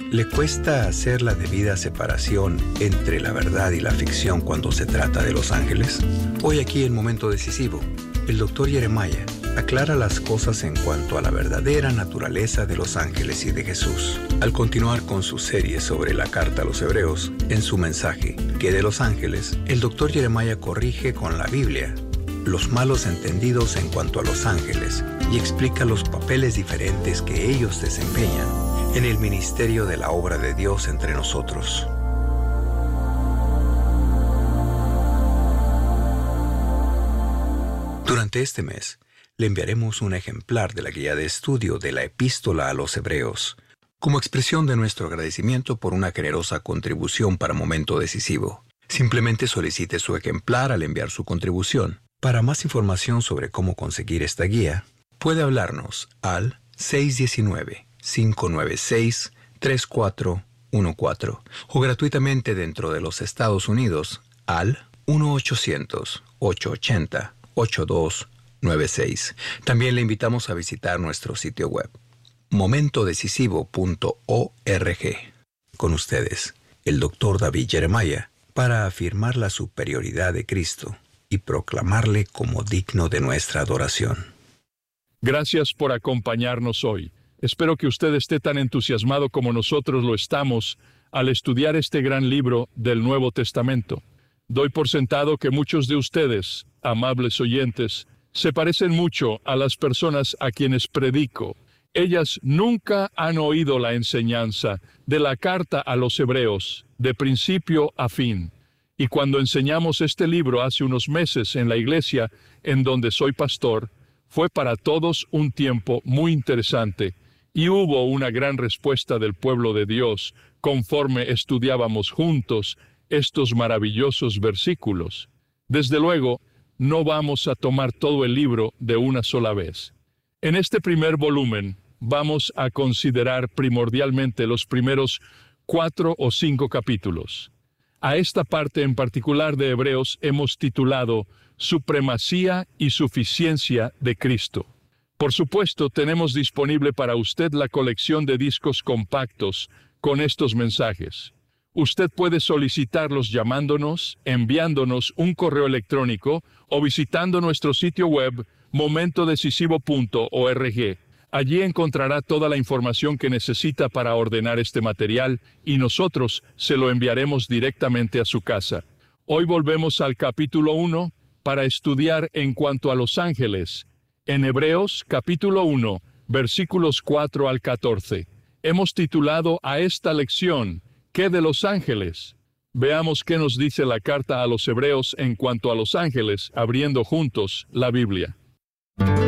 ¿Le cuesta hacer la debida separación entre la verdad y la ficción cuando se trata de los ángeles? Hoy aquí en Momento Decisivo, el Dr. Jeremiah aclara las cosas en cuanto a la verdadera naturaleza de los ángeles y de Jesús. Al continuar con su serie sobre la carta a los Hebreos, en su mensaje, ¿Qué de los ángeles?, el Dr. Jeremiah corrige con la Biblia los malos entendidos en cuanto a los ángeles y explica los papeles diferentes que ellos desempeñan en el ministerio de la obra de Dios entre nosotros. Durante este mes, le enviaremos un ejemplar de la guía de estudio de la Epístola a los Hebreos, como expresión de nuestro agradecimiento por una generosa contribución para Momento Decisivo. Simplemente solicite su ejemplar al enviar su contribución. Para más información sobre cómo conseguir esta guía, puede hablarnos al 619-596-3414 o gratuitamente dentro de los Estados Unidos al 1-800-880-8296. También le invitamos a visitar nuestro sitio web, momentodecisivo.org. Con ustedes, el Dr. David Jeremiah, para afirmar la superioridad de Cristo y proclamarle como digno de nuestra adoración. Gracias por acompañarnos hoy. Espero que usted esté tan entusiasmado como nosotros lo estamos al estudiar este gran libro del Nuevo Testamento. Doy por sentado que muchos de ustedes, amables oyentes, se parecen mucho a las personas a quienes predico. Ellas nunca han oído la enseñanza de la carta a los Hebreos, de principio a fin. Y cuando enseñamos este libro hace unos meses en la iglesia en donde soy pastor, fue para todos un tiempo muy interesante y hubo una gran respuesta del pueblo de Dios conforme estudiábamos juntos estos maravillosos versículos. Desde luego, no vamos a tomar todo el libro de una sola vez. En este primer volumen vamos a considerar primordialmente los primeros 4 o 5 capítulos. A esta parte en particular de Hebreos hemos titulado Supremacía y Suficiencia de Cristo. Por supuesto, tenemos disponible para usted la colección de discos compactos con estos mensajes. Usted puede solicitarlos llamándonos, enviándonos un correo electrónico o visitando nuestro sitio web momentodecisivo.org. Allí encontrará toda la información que necesita para ordenar este material y nosotros se lo enviaremos directamente a su casa. Hoy volvemos al capítulo 1 para estudiar en cuanto a los ángeles. En Hebreos capítulo 1, versículos 4 al 14. Hemos titulado a esta lección, ¿Qué de los ángeles? Veamos qué nos dice la carta a los Hebreos en cuanto a los ángeles, abriendo juntos la Biblia.